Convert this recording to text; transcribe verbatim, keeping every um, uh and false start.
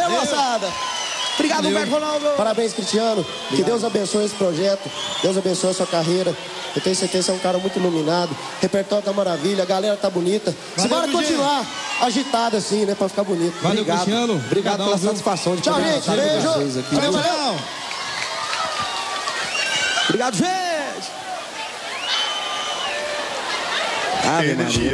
Valeu, moçada. Obrigado, Valeu. Humberto Ronaldo. Parabéns, Cristiano. Que Deus abençoe esse projeto. Deus abençoe a sua carreira. Eu tenho certeza que você é um cara muito iluminado. Repertório tá maravilha, a galera tá bonita. Valeu, Bora Gugê. continuar agitado assim, né? Pra ficar bonito. Valeu, Obrigado. Cristiano. Obrigado Obrigadão, pela viu? satisfação de Tchau, poder gente. estar com Beijo. vocês aqui. Valeu, Valeu. tchau. Obrigado, gente. Ave Maria.